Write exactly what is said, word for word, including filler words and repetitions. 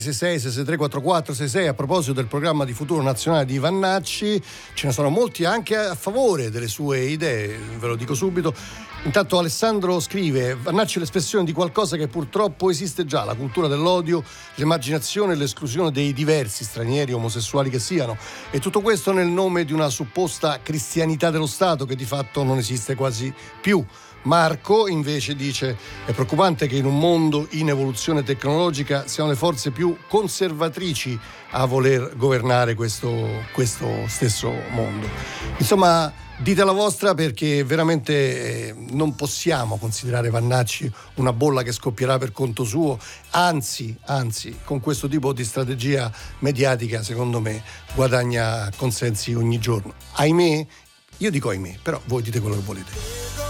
sei sei sei sei tre quattro quattro sei sei. A proposito del programma di futuro nazionale di Vannacci, ce ne sono molti anche a favore delle sue idee, ve lo dico subito. Intanto Alessandro scrive: Vannacci è l'espressione di qualcosa che purtroppo esiste già, la cultura dell'odio, l'emarginazione e l'esclusione dei diversi, stranieri, omosessuali che siano, e tutto questo nel nome di una supposta cristianità dello Stato che di fatto non esiste quasi più. Marco invece dice: è preoccupante che in un mondo in evoluzione tecnologica siano le forze più conservatrici a voler governare questo, questo stesso mondo. Insomma, dite la vostra, perché veramente eh, non possiamo considerare Vannacci una bolla che scoppierà per conto suo, anzi, anzi, con questo tipo di strategia mediatica secondo me guadagna consensi ogni giorno. Ahimè, io dico ahimè, però voi dite quello che volete.